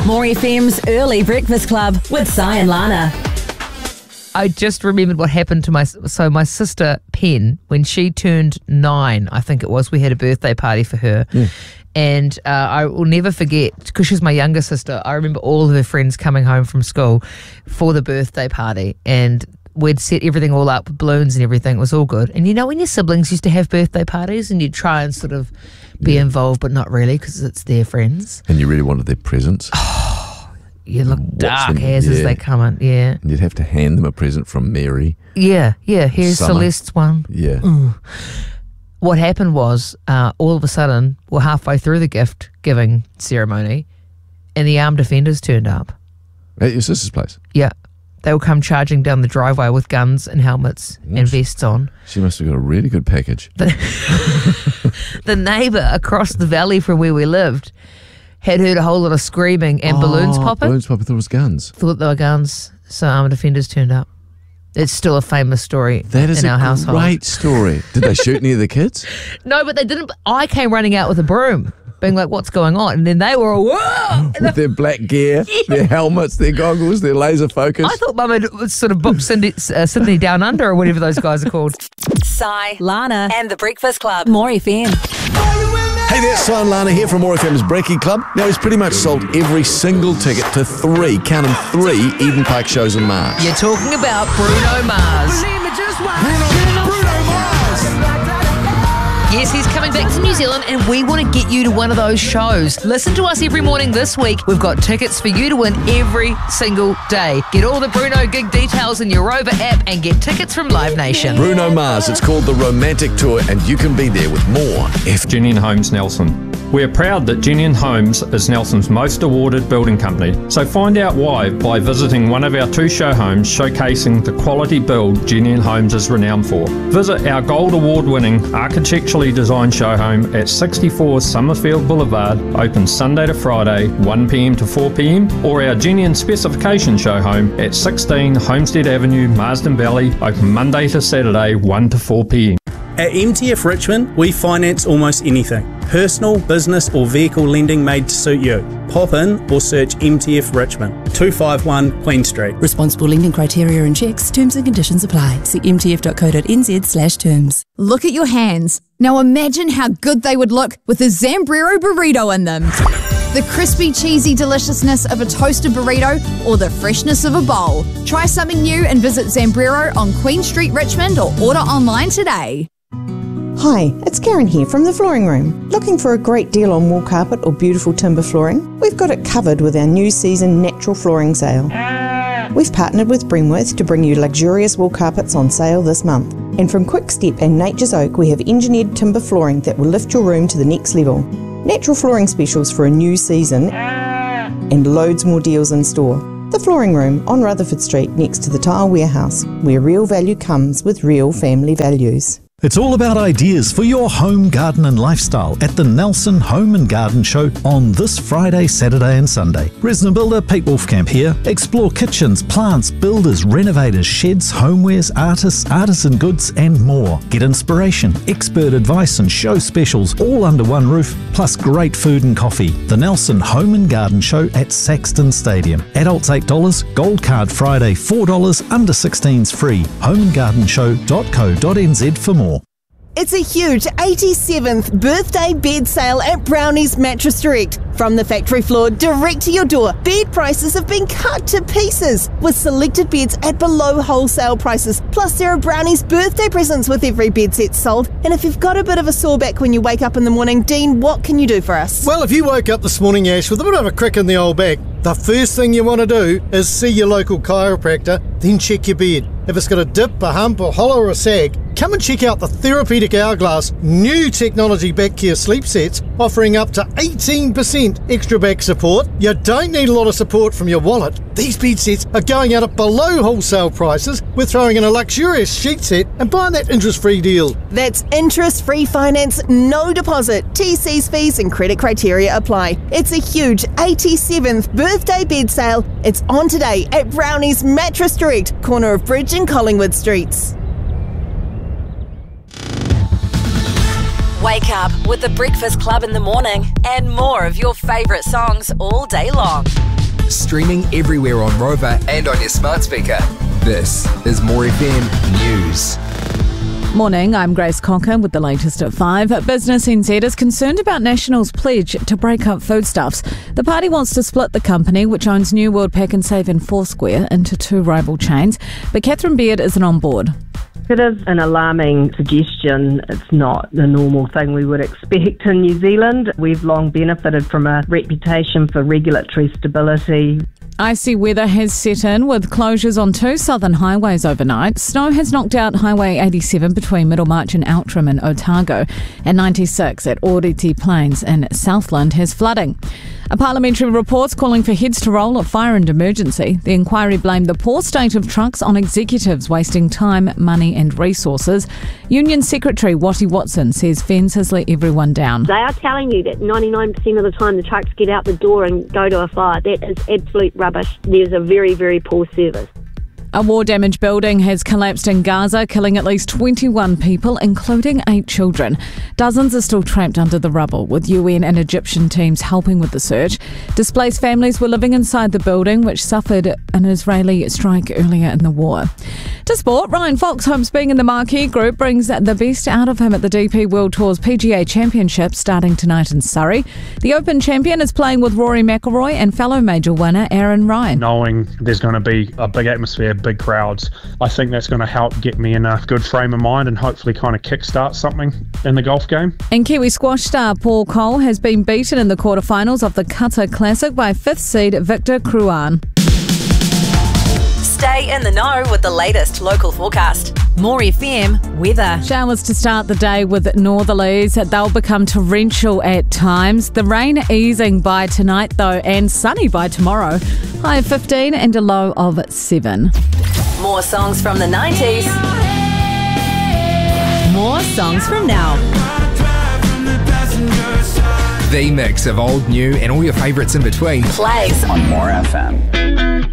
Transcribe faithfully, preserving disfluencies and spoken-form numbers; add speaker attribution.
Speaker 1: More F M's Early Breakfast Club with Si and Lana.
Speaker 2: I just remembered what happened to my, so my sister Pen, when she turned nine, I think it was, we had a birthday party for her.
Speaker 3: Yeah.
Speaker 2: And uh, I will never forget, because she's my younger sister, I remember all of her friends coming home from school for the birthday party, and we'd set everything all up with balloons and everything. It was all good. And you know when your siblings used to have birthday parties and you'd try and sort of be
Speaker 3: Yeah.
Speaker 2: involved, but not really because it's their friends.
Speaker 3: And you really wanted their presents.
Speaker 2: You look
Speaker 3: Watch
Speaker 2: dark
Speaker 3: them,
Speaker 2: as as
Speaker 3: yeah.
Speaker 2: they come in. Yeah.
Speaker 3: And you'd have to hand them a present from Mary.
Speaker 2: Yeah, yeah. Here's
Speaker 3: Summer.
Speaker 2: Celeste's one.
Speaker 3: Yeah.
Speaker 2: Mm. What happened was, uh, all of a sudden, we're halfway through the gift giving ceremony, and the armed defenders turned up.
Speaker 3: At your sister's place.
Speaker 2: Yeah, they will come charging down the driveway with guns and helmets and
Speaker 3: Yes.
Speaker 2: vests on.
Speaker 3: She must have got a really good package.
Speaker 2: The neighbour across the valley from where we lived had heard a whole lot of screaming and balloons
Speaker 3: Oh,
Speaker 2: popping.
Speaker 3: Balloons popping. Thought it was guns.
Speaker 2: Thought they were guns, so armed defenders turned up. It's still a famous story
Speaker 3: That is
Speaker 2: in
Speaker 3: a
Speaker 2: our household.
Speaker 3: great story. Did they shoot any of the kids?
Speaker 2: No, but they didn't. I came running out with a broom, being like, "What's going on?" And then they were all, "Whoa!"
Speaker 3: With their black gear, their helmets, their goggles, their laser focus.
Speaker 2: I thought Mum had sort of booked Cindy, uh, Sydney Down Under or whatever those guys are called.
Speaker 1: Si, Lana, and the Breakfast Club. More F M.
Speaker 3: Hey there, Si and Lana here from More F M's Breaking Club. Now, he's pretty much sold every single ticket to three, count them three, Eden Park shows in March.
Speaker 2: You're talking about Bruno Mars.
Speaker 3: Bruno, Bruno Mars!
Speaker 2: Yes, he's coming back to New Zealand and we want to get you to one of those shows. Listen to us every morning this week. We've got tickets for you to win every single day. Get all the Bruno gig details in your Rover app and get tickets from Live Nation.
Speaker 3: Bruno Mars, it's called the Romantic Tour, and you can be there with more F.
Speaker 4: Jenny and Homes Nelson. We are proud that Jenny and Homes is Nelson's most awarded building company. So find out why by visiting one of our two show homes showcasing the quality build Jenny and Homes is renowned for. Visit our gold award winning architecturally designed show home at sixty-four Summerfield Boulevard, open Sunday to Friday, one p m to four p m, or our Jenny and Specification show home at sixteen Homestead Avenue, Marsden Valley, open Monday to Saturday, one to four p m.
Speaker 5: At M T F Richmond, we finance almost anything. Personal, business or vehicle lending made to suit you. Pop in or search M T F Richmond, two five one Queen Street.
Speaker 6: Responsible lending criteria and checks, terms and conditions apply. See m t f dot co dot n z slash terms.
Speaker 7: Look at your hands. Now imagine how good they would look with a Zambrero burrito in them. The crispy, cheesy deliciousness of a toasted burrito or the freshness of a bowl. Try something new and visit Zambrero on Queen Street, Richmond, or order online today.
Speaker 8: Hi, it's Karen here from the Flooring Room. Looking for a great deal on wall carpet or beautiful timber flooring? We've got it covered with our new season natural flooring sale. We've partnered with Bremworth to bring you luxurious wall carpets on sale this month. And from Quickstep and Nature's Oak, we have engineered timber flooring that will lift your room to the next level. Natural flooring specials for a new season and loads more deals in store. The Flooring Room on Rutherford Street next to the Tile Warehouse, where real value comes with real family values.
Speaker 9: It's all about ideas for your home, garden and lifestyle at the Nelson Home and Garden Show on this Friday, Saturday and Sunday. Resner Builder Pete Wolfcamp here. Explore kitchens, plants, builders, renovators, sheds, homewares, artists, artisan goods and more. Get inspiration, expert advice and show specials all under one roof, plus great food and coffee. The Nelson Home and Garden Show at Saxton Stadium. Adults eight dollars, Gold Card Friday four dollars, under sixteens free. home and garden show dot co dot n z for more.
Speaker 10: It's a huge eighty-seventh birthday bed sale at Brownie's Mattress Direct. From the factory floor direct to your door, bed prices have been cut to pieces with selected beds at below wholesale prices. Plus, there are Brownie's birthday presents with every bed set sold. And if you've got a bit of a sore back when you wake up in the morning, Dean, what can you do for us?
Speaker 11: Well, if you woke up this morning, Ash, with a bit of a crick in the old back, the first thing you want to do is see your local chiropractor, then check your bed. If it's got a dip, a hump, a hollow or a sag, come and check out the Therapeutic Hourglass new technology back care sleep sets offering up to eighteen percent extra back support. You don't need a lot of support from your wallet. These bed sets are going out at below wholesale prices. We're throwing in a luxurious sheet set and buying that interest-free deal.
Speaker 10: That's interest-free finance, no deposit. T Cs, fees and credit criteria apply. It's a huge eighty-seventh birthday bed sale. It's on today at Brownie's Mattress Direct, corner of Bridge and Collingwood Streets.
Speaker 1: Wake up with the Breakfast Club in the morning and more of your favourite songs all day long.
Speaker 12: Streaming everywhere on Rover and on your smart speaker. This is More F M News.
Speaker 13: Morning, I'm Grace Cocker with the latest at five. Business N Z is concerned about National's pledge to break up foodstuffs. The party wants to split the company, which owns New World Pack and Save and Foursquare, into two rival chains. But Catherine Beard isn't on board.
Speaker 14: It is an alarming suggestion. It's not the normal thing we would expect in New Zealand. We've long benefited from a reputation for regulatory stability.
Speaker 13: Icy weather has set in with closures on two southern highways overnight. Snow has knocked out Highway eighty-seven between Middlemarch and Outram in Otago, and ninety-six at Oriti Plains in Southland has flooding. A parliamentary report's calling for heads to roll at Fire and Emergency. The inquiry blamed the poor state of trucks on executives wasting time, money and resources. Union Secretary Watty Watson says Fens has let everyone down.
Speaker 15: They are telling you that ninety-nine percent of the time the trucks get out the door and go to a fire. That is absolute rubbish. There's a very, very poor service.
Speaker 13: A war-damaged building has collapsed in Gaza, killing at least twenty-one people, including eight children. Dozens are still trapped under the rubble, with U N and Egyptian teams helping with the search. Displaced families were living inside the building, which suffered an Israeli strike earlier in the war. To sport, Ryan Fox being in the Marquee Group brings the best out of him at the D P World Tour's P G A Championship starting tonight in Surrey. The Open champion is playing with Rory McIlroy and fellow major winner Aaron Ryan.
Speaker 16: Knowing there's going to be a big atmosphere, big crowds, I think that's going to help get me in a good frame of mind and hopefully kind of kickstart something in the golf game.
Speaker 13: And Kiwi squash star Paul Cole has been beaten in the quarterfinals of the Qatar Classic by fifth seed Victor Crouan.
Speaker 1: Stay in the know with the latest local forecast. More F M weather.
Speaker 13: Showers to start the day with northerlies. They'll become torrential at times. The rain easing by tonight though, and sunny by tomorrow. High of fifteen and a low of seven.
Speaker 1: More songs from the nineties. More songs from now.
Speaker 12: The mix of old, new and all your favourites in between
Speaker 1: Plays
Speaker 12: on More F M.